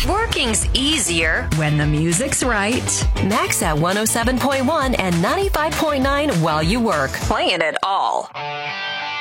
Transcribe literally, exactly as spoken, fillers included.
Working's easier when the music's right. Max at one oh seven point one and ninety-five point nine while you work. Playing it all.